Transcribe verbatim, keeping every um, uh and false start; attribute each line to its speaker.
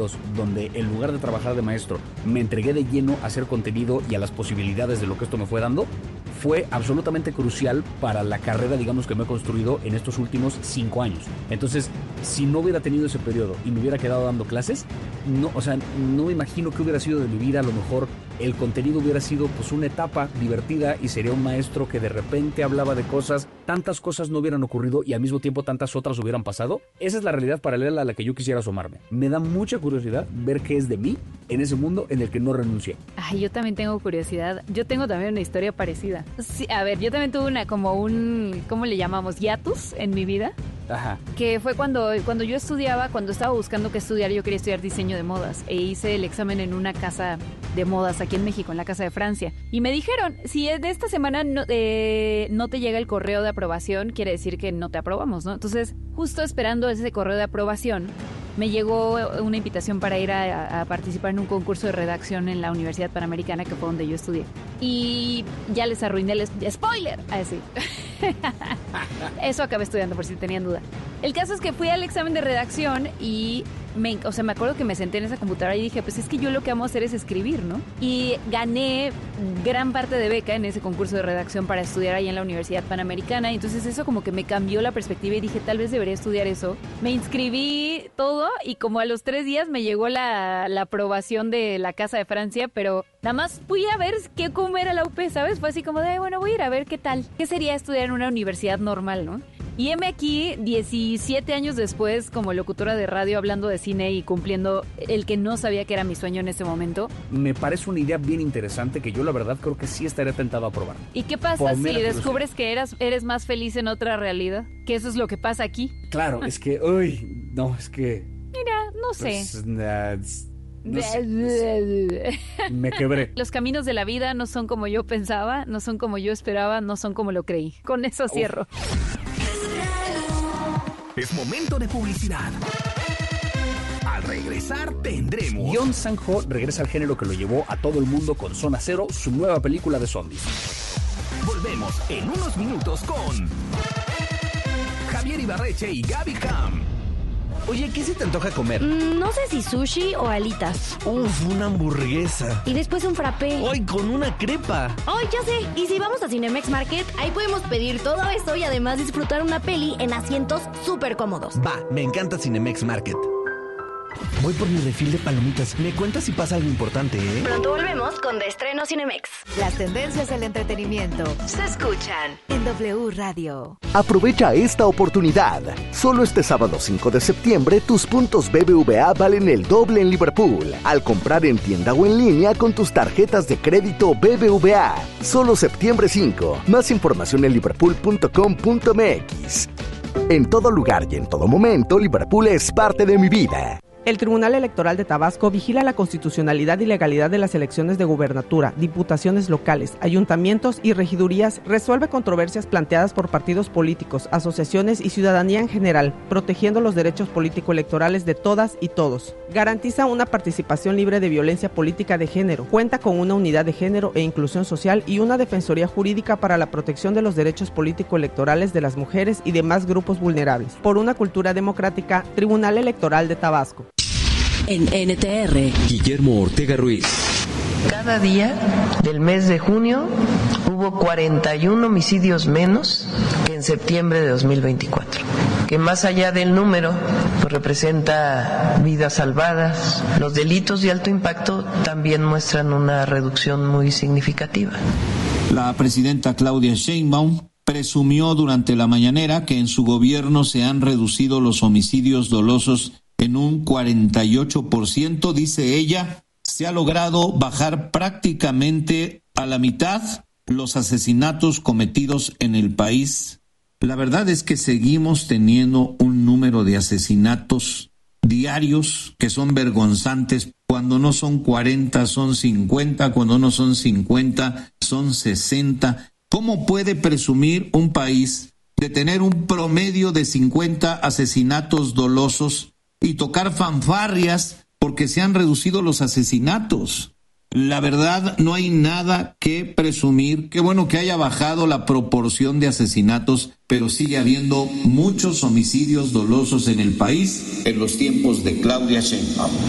Speaker 1: veintidós, donde en lugar de trabajar de maestro, me entregué de lleno a hacer contenido y a las posibilidades de lo que esto me fue dando, fue absolutamente crucial para la carrera, digamos, que me he construido en estos últimos cinco años. Entonces, si no hubiera tenido ese periodo y me hubiera quedado dando clases, no, o sea, no me imagino qué hubiera sido de mi vida. A lo mejor el contenido hubiera sido pues una etapa divertida y sería un maestro que de repente hablaba de cosas, tantas cosas no hubieran ocurrido y al mismo tiempo tantas otras hubieran pasado. Esa es la realidad paralela a la que yo quisiera asomarme. Me da mucha curiosidad ver qué es de mí en ese mundo en el que no renuncié.
Speaker 2: Ay, yo también tengo curiosidad. Yo tengo también una historia parecida. Sí, a ver, yo también tuve una como un, ¿cómo le llamamos? Hiatus en mi vida.
Speaker 1: Ajá.
Speaker 2: Que fue cuando, cuando yo estudiaba, cuando estaba buscando qué estudiar, yo quería estudiar diseño de modas e hice el examen en una casa de modas aquí en México, en la Casa de Francia. Y me dijeron, si de esta semana no, eh, no te llega el correo de aprobación, quiere decir que no te aprobamos, ¿no? Entonces, justo esperando ese correo de aprobación, me llegó una invitación para ir a, a participar en un concurso de redacción en la Universidad Panamericana, que fue donde yo estudié. Y ya les arruiné el spoiler. Así. Eso acabé estudiando, por si tenían duda. El caso es que fui al examen de redacción y me, o sea, me acuerdo que me senté en esa computadora y dije, pues es que yo lo que amo hacer es escribir, ¿no? Y gané gran parte de beca en ese concurso de redacción para estudiar ahí en la Universidad Panamericana. Y entonces eso como que me cambió la perspectiva y dije, tal vez debería estudiar eso. Me inscribí todo y como a los tres días me llegó la, la aprobación de la Casa de Francia, pero nada más fui a ver qué, cómo era la U P, ¿sabes? Fue así como de, bueno, voy a ir a ver qué tal. ¿Qué sería estudiar en una universidad normal, no? Y heme aquí, diecisiete años después, como locutora de radio, hablando de cine y cumpliendo el que no sabía que era mi sueño en ese momento.
Speaker 1: Me parece una idea bien interesante que yo la verdad creo que sí estaría tentado a probar.
Speaker 2: ¿Y qué pasa si descubres que eras, eres más feliz en otra realidad? Que eso es lo que pasa aquí.
Speaker 1: Claro, es que, uy, no, es que...
Speaker 2: Mira, no sé.
Speaker 1: Pues, uh, No sé, no sé. Me quebré.
Speaker 2: Los caminos de la vida no son como yo pensaba, no son como yo esperaba, no son como lo creí. Con eso cierro. Uf.
Speaker 3: Es momento de publicidad. Al regresar tendremos...
Speaker 1: Yeon Sang-ho regresa al género que lo llevó a todo el mundo con Zona Cero, su nueva película de zombies.
Speaker 3: Volvemos en unos minutos con Javier Ibarreche y Gaby Cam.
Speaker 4: Oye, ¿qué se te antoja comer?
Speaker 5: Mm, no sé si sushi o alitas.
Speaker 4: Uf, una hamburguesa.
Speaker 5: Y después un frappé.
Speaker 4: ¡Ay, con una crepa!
Speaker 5: ¡Ay, ya sé! Y si vamos a Cinemex Market, ahí podemos pedir todo eso y además disfrutar una peli en asientos súper cómodos.
Speaker 4: Va, me encanta Cinemex Market. Voy por mi refil de palomitas. Me cuentas si pasa algo importante, ¿eh?
Speaker 5: Pronto volvemos con De Estreno Cinemex.
Speaker 6: Las tendencias del entretenimiento se escuchan en W Radio.
Speaker 7: Aprovecha esta oportunidad. Solo este sábado cinco de septiembre, tus puntos B B V A valen el doble en Liverpool. Al comprar en tienda o en línea con tus tarjetas de crédito B B V A. Solo septiembre cinco. Más información en liverpool punto com punto m x. En todo lugar y en todo momento, Liverpool es parte de mi vida.
Speaker 8: El Tribunal Electoral de Tabasco vigila la constitucionalidad y legalidad de las elecciones de gubernatura, diputaciones locales, ayuntamientos y regidurías, resuelve controversias planteadas por partidos políticos, asociaciones y ciudadanía en general, protegiendo los derechos político-electorales de todas y todos. Garantiza una participación libre de violencia política de género, cuenta con una unidad de género e inclusión social y una defensoría jurídica para la protección de los derechos político-electorales de las mujeres y demás grupos vulnerables. Por una cultura democrática, Tribunal Electoral de Tabasco.
Speaker 9: En N T R,
Speaker 10: Guillermo Ortega Ruiz.
Speaker 11: Cada día del mes de junio hubo cuarenta y uno homicidios menos que en septiembre de dos mil veinticuatro. Que más allá del número, pues representa vidas salvadas. Los delitos de alto impacto también muestran una reducción muy significativa.
Speaker 12: La presidenta Claudia Sheinbaum presumió durante la mañanera que en su gobierno se han reducido los homicidios dolosos en un cuarenta y ocho por ciento, dice ella. Se ha logrado bajar prácticamente a la mitad los asesinatos cometidos en el país. La verdad es que seguimos teniendo un número de asesinatos diarios que son vergonzantes. Cuando no son cuarenta, son cincuenta. Cuando no son cincuenta, son sesenta. ¿Cómo puede presumir un país de tener un promedio de cincuenta asesinatos dolosos y tocar fanfarrias porque se han reducido los asesinatos? La verdad, no hay nada que presumir. Qué bueno que haya bajado la proporción de asesinatos, pero sigue habiendo muchos homicidios dolosos en el país en los tiempos de Claudia Sheinbaum.